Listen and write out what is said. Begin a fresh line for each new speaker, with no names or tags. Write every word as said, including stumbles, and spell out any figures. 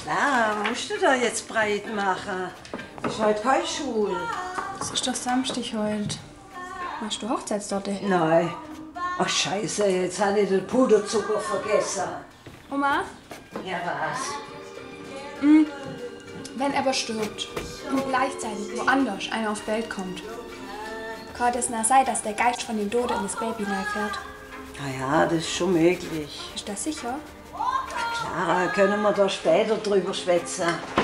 Klar, musst du da jetzt breit machen. Das ist heute keine Schule.
Es ist doch Samstag heute. Machst du Hochzeitstorte?
Nein. Ach Scheiße, jetzt habe ich den Puderzucker vergessen.
Oma?
Ja, was?
Mhm. Wenn er aber stirbt und gleichzeitig woanders einer auf die Welt kommt, kann es na sein, dass der Geist von dem Toten in das Baby fährt.
Na ja, das ist schon möglich.
Ist das sicher?
Klar, können wir da später drüber schwätzen.